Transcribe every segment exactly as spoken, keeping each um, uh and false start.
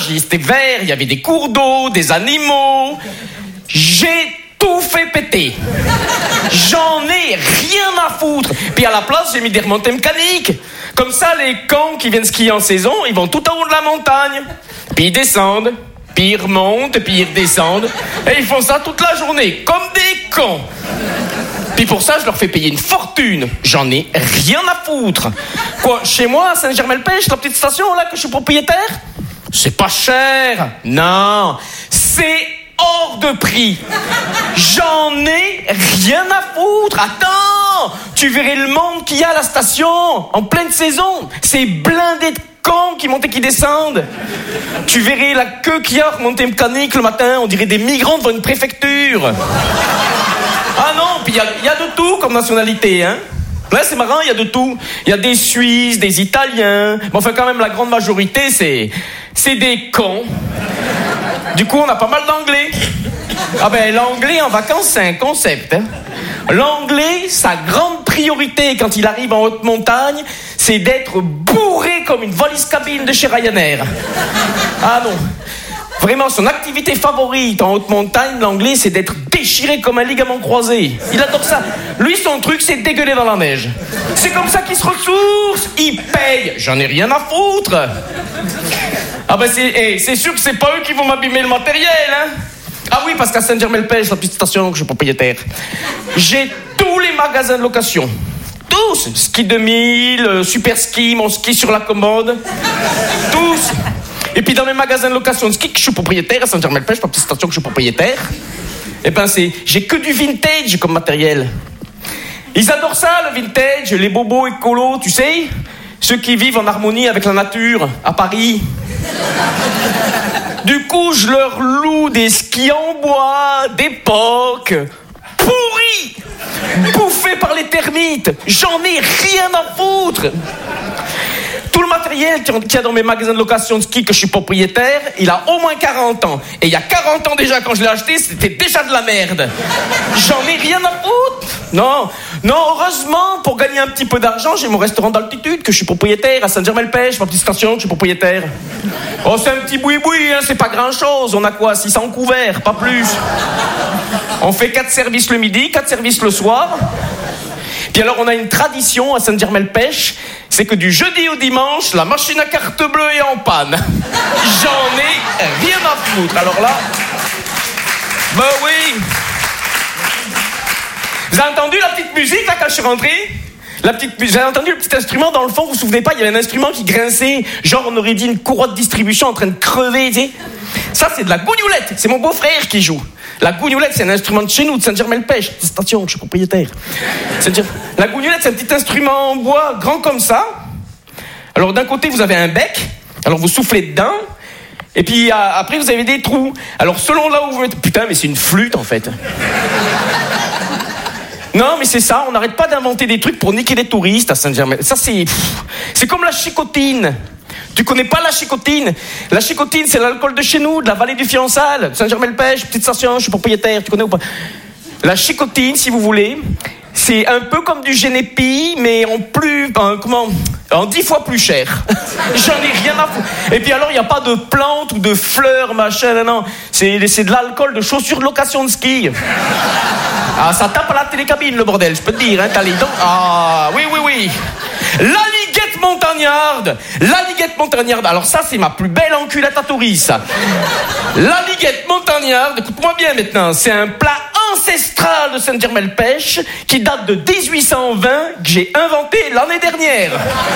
village, c'était vert, il y avait des cours d'eau, des animaux. J'ai tout fait péter. J'en ai rien à foutre. Puis à la place, j'ai mis des remontées mécaniques. Comme ça, les cons qui viennent skier en saison, ils vont tout en haut de la montagne. Puis ils descendent, puis ils remontent, puis ils redescendent. Et ils font ça toute la journée, comme des cons. Puis pour ça, je leur fais payer une fortune. J'en ai rien à foutre. Quoi, chez moi, à Saint-Germain-le-Pêche, la petite station là que je suis propriétaire, c'est pas cher. Non, c'est hors de prix. J'en ai rien à foutre. Attends, tu verrais le monde qu'il y a à la station en pleine saison. C'est blindé de cons qui montent et qui descendent. Tu verrais la queue qu'il y a remontée mécanique le matin. On dirait des migrants devant une préfecture. Ah non, puis il y, y a de tout comme nationalité, hein. Là, c'est marrant, il y a de tout. Il y a des Suisses, des Italiens. Mais enfin, quand même, la grande majorité, c'est... c'est des cons. Du coup, on a pas mal d'anglais. Ah ben, l'anglais en vacances, c'est un concept, hein. L'anglais, sa grande priorité quand il arrive en haute montagne, c'est d'être bourré comme une valise cabine de chez Ryanair. Ah non. Vraiment, son activité favorite en haute montagne, l'anglais, c'est d'être déchiré comme un ligament croisé. Il adore ça. Lui, son truc, c'est dégueuler dans la neige. C'est comme ça qu'il se ressource. Il paye. J'en ai rien à foutre. Ah ben, c'est, hey, c'est sûr que c'est pas eux qui vont m'abîmer le matériel, hein. Ah oui, parce qu'à Saint-Germain-le-Pêche, la petite station que je suis propriétaire, j'ai tous les magasins de location. Tous. Ski deux mille, Super Ski, mon ski sur la commode. Tous. Et puis dans mes magasins de location de ski que je suis propriétaire, à Saint-Germain-le-Pêche, la petite station que je suis propriétaire, eh ben c'est, j'ai que du vintage comme matériel. Ils adorent ça, le vintage, les bobos écolos, tu sais, ceux qui vivent en harmonie avec la nature, à Paris. Du coup, je leur loue des skis en bois, d'époque, pourris, bouffés par les termites. J'en ai rien à foutre. Tout le matériel qu'il y a dans mes magasins de location de ski que je suis propriétaire, il a au moins quarante ans. Et il y a quarante ans déjà, quand je l'ai acheté, c'était déjà de la merde. J'en ai rien à foutre. Non, non, heureusement, pour gagner un petit peu d'argent, j'ai mon restaurant d'altitude que je suis propriétaire à Saint-Germain-le-Pêche, ma petite station que je suis propriétaire. Oh, c'est un petit boui-boui, hein, c'est pas grand-chose. On a quoi, six cents couverts, pas plus. On fait quatre services le midi, quatre services le soir. Puis alors, on a une tradition à Saint-Germain-le-Pêche, c'est que du jeudi au dimanche, la machine à carte bleue est en panne. J'en ai rien à foutre. Alors là, ben oui. Vous avez entendu la petite musique, là, quand je suis rentré? La petite, vous avez entendu le petit instrument dans le fond, vous vous souvenez pas, il y avait un instrument qui grinçait, genre on aurait dit une courroie de distribution en train de crever, tu sais. Ça, c'est de la gougnoulette, c'est mon beau-frère qui joue. La gougnoulette, c'est un instrument de chez nous, de Saint-Germain-le-Pêche, c'est station, je suis propriétaire. C'est-à-dire, la gougnoulette, c'est un petit instrument en bois, grand comme ça. Alors d'un côté, vous avez un bec, alors vous soufflez dedans, et puis après, vous avez des trous. Alors selon là où vous mettez... Putain, mais c'est une flûte, en fait. Non, mais c'est ça, on n'arrête pas d'inventer des trucs pour niquer les touristes à Saint-Germain. Ça, c'est... C'est comme la chicotine. Tu connais pas la chicotine? La chicotine, c'est l'alcool de chez nous, de la vallée du Fiançal, Saint-Germain-le-Pêche, petite station, je suis propriétaire, tu connais ou pas? La chicotine, si vous voulez, c'est un peu comme du Génépi, mais en plus... En, comment... En dix fois plus cher. J'en ai rien à foutre. Et puis alors, il n'y a pas de plantes ou de fleurs, machin, non, non. C'est, c'est de l'alcool de chaussures de location de ski. Ah, ça tape à la télécabine, le bordel, je peux te dire, hein, t'as les dents. Ah, oui, oui, oui. La liguette montagnarde. La liguette montagnarde. Alors ça, c'est ma plus belle enculette à touristes, ça. La liguette montagnarde, écoute-moi bien maintenant, c'est un plat ancestral de Saint-Germain-le-Pêche qui date de dix-huit cent vingt, que j'ai inventé l'année dernière.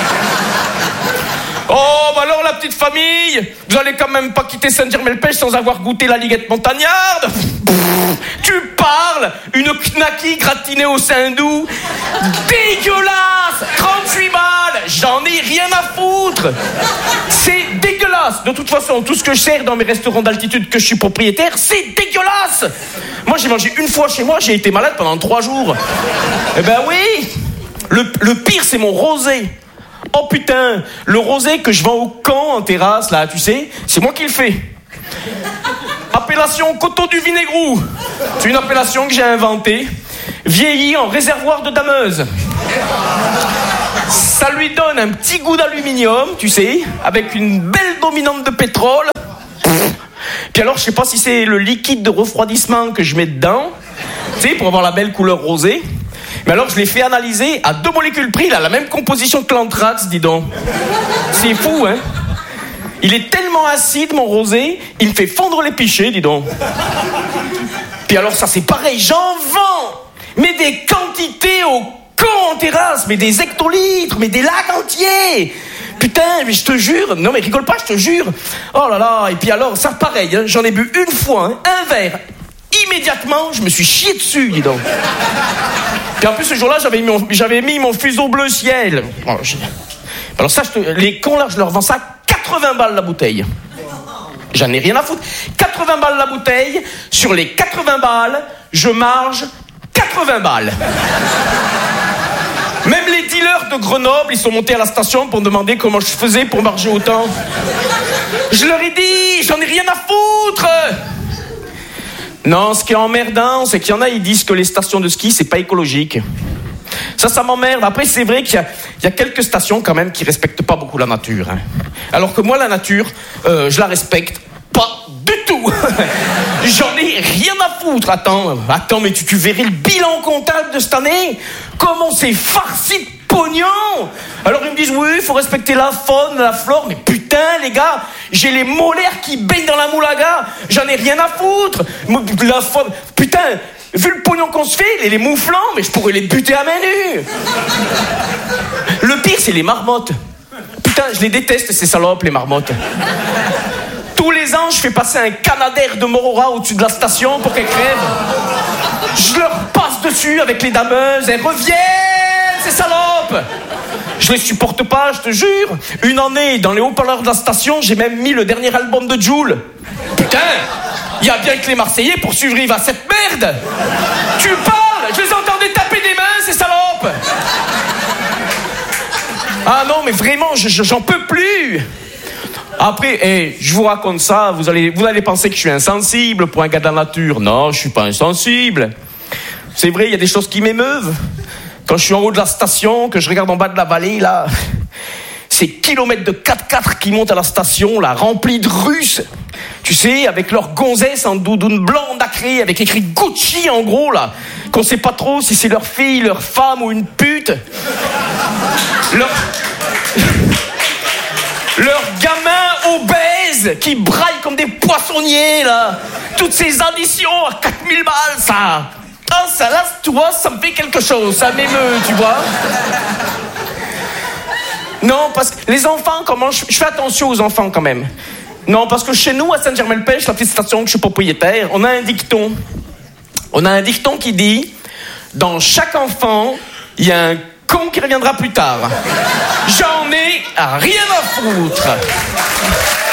Oh, bah alors la petite famille, vous allez quand même pas quitter Saint-Germain-le-Pêche sans avoir goûté la liguette montagnarde. Tu parles, une knacky gratinée au saindoux, dégueulasse, trente-huit balles, j'en ai rien à foutre. C'est dégueulasse. De toute façon, tout ce que je sers dans mes restaurants d'altitude que je suis propriétaire, c'est dégueulasse. Moi, j'ai mangé une fois chez moi, j'ai été malade pendant trois jours. Eh ben oui. Le, le pire, c'est mon rosé. Oh putain, le rosé que je vends au camp en terrasse, là, tu sais, c'est moi qui le fais. Appellation Coteau du Vinaigrou. C'est une appellation que j'ai inventée, vieillie en réservoir de dameuse. Ça lui donne un petit goût d'aluminium, tu sais, avec une belle dominante de pétrole. Puis alors, je sais pas si c'est le liquide de refroidissement que je mets dedans, tu sais, pour avoir la belle couleur rosée. Mais alors, je l'ai fait analyser à deux molécules près, il a la même composition que l'anthrax, dis donc. C'est fou, hein? Il est tellement acide, mon rosé, il me fait fondre les pichets, dis donc. Puis alors, ça, c'est pareil, j'en vends, mais des quantités au con en terrasse, mais des hectolitres, mais des lacs entiers. Putain, mais je te jure, non mais rigole pas, je te jure. Oh là là, et puis alors, ça pareil, hein, j'en ai bu une fois, hein, un verre. Immédiatement, je me suis chié dessus, dis donc. Puis en plus, ce jour-là, j'avais mis mon, j'avais mis mon fuseau bleu ciel. Alors, je... alors ça, je te... les cons là, je leur vends ça quatre-vingts balles la bouteille. J'en ai rien à foutre. quatre-vingts balles la bouteille, sur les quatre-vingts balles, je marge quatre-vingts balles. Même les dealers de Grenoble, ils sont montés à la station pour me demander comment je faisais pour marger autant. Je leur ai dit, j'en ai rien à foutre. Non, ce qui est emmerdant, c'est qu'il y en a, ils disent que les stations de ski, c'est pas écologique. Ça, ça m'emmerde. Après, c'est vrai qu'il y a, il y a quelques stations quand même qui respectent pas beaucoup la nature. Hein. Alors que moi, la nature, euh, je la respecte pas du tout. J'en ai rien à foutre. Attends, attends, mais tu, tu verrais le bilan comptable de cette année? Comment c'est farci de pognon? Alors ils me disent, oui, il faut respecter la faune, la flore. Mais putain, les gars, j'ai les molaires qui baignent dans la moulaga. J'en ai rien à foutre. La faune, putain, vu le pognon qu'on se fait, les, les mouflons, mais je pourrais les buter à main nue. Le pire, c'est les marmottes. Putain, je les déteste, ces salopes, les marmottes. Tous les ans, je fais passer un canadair de Morora au-dessus de la station pour qu'elles crèvent. Je leur passe dessus avec les dameuses. Elles reviennent, ces salopes. Je les supporte pas, je te jure. Une année, dans les haut-parleurs de la station, j'ai même mis le dernier album de Jul. Putain, il y a bien que les Marseillais pour survivre à cette merde. Tu parles, je les entendais taper des mains, ces salopes. Ah non, mais vraiment, je, je, j'en peux plus. Après, hey, je vous raconte ça, vous allez, vous allez penser que je suis insensible pour un gars de la nature. Non, je suis pas insensible. C'est vrai, il y a des choses qui m'émeuvent. Quand je suis en haut de la station, que je regarde en bas de la vallée, là, ces kilomètres de quatre-quatre qui montent à la station, là, remplis de Russes. Tu sais, avec leurs gonzesses en doudoune blanc nacré, avec écrit Gucci en gros, là, qu'on sait pas trop si c'est leur fille, leur femme ou une pute. Leur... Leurs gamins obèses qui braillent comme des poissonniers, là. Toutes ces additions à quatre mille balles, ça... Ah, ça, là, tu vois, ça me fait quelque chose. Ça m'émeut, tu vois. Non, parce que les enfants, comment... Je, je fais attention aux enfants, quand même. Non, parce que chez nous, à Saint-Germain-le-Pêche, la petite station que je suis propriétaire, on a un dicton. On a un dicton qui dit... Dans chaque enfant, il y a un con qui reviendra plus tard. J'en ai rien à foutre.